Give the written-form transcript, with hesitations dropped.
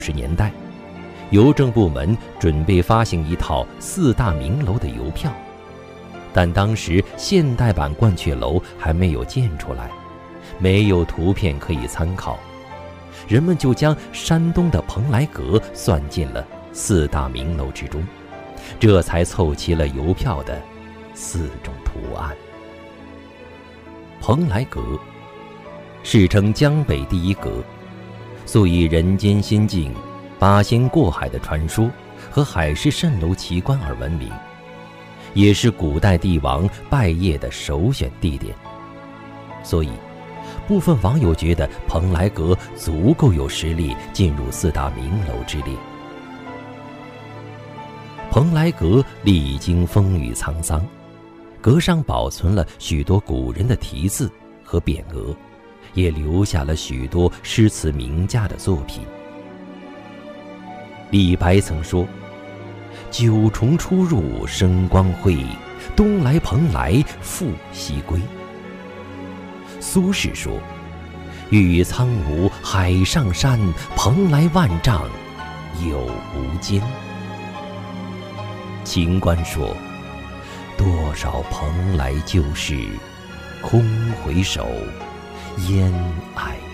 90年代，邮政部门准备发行一套4大名楼的邮票，但当时现代版鹳雀楼还没有建出来，没有图片可以参考，人们就将山东的蓬莱阁算进了4大名楼之中，这才凑齐了邮票的4种图案。蓬莱阁世称江北第一阁，素以人间仙境、八仙过海的传说和海市蜃楼奇观而闻名，也是古代帝王拜谒的首选地点。所以部分网友觉得蓬莱阁足够有实力进入4大名楼之列。蓬莱阁历经风雨沧桑，阁上保存了许多古人的题字和匾额，也留下了许多诗词名家的作品。李白曾说：“九重出入生光辉，东来蓬莱复西归。”苏轼说：“玉苍梧海上山，蓬莱万丈有无间。”秦观说：“多少蓬莱旧事，空回首，烟霭。”